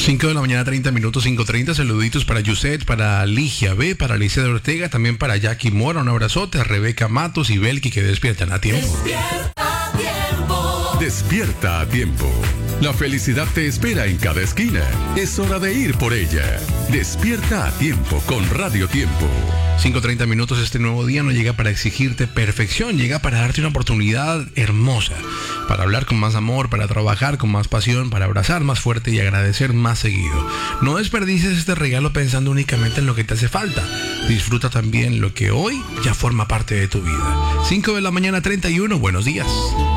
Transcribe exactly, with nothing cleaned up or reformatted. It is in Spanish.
cinco de la mañana, treinta minutos, cinco treinta. Saluditos para Yuset, para Ligia B, para Alicia de Ortega, también para Jackie Mora, un abrazote, a Rebeca Matos y Belki, que despiertan a tiempo. Despierta a tiempo. Despierta a tiempo. La felicidad te espera en cada esquina. Es hora de ir por ella. Despierta a tiempo con Radio Tiempo. cinco treinta minutos. Este nuevo día no llega para exigirte perfección, llega para darte una oportunidad hermosa, para hablar con más amor, para trabajar con más pasión, para abrazar más fuerte y agradecer más seguido. No desperdicies este regalo pensando únicamente en lo que te hace falta. Disfruta también lo que hoy ya forma parte de tu vida. cinco de la mañana, treinta y uno. Buenos días.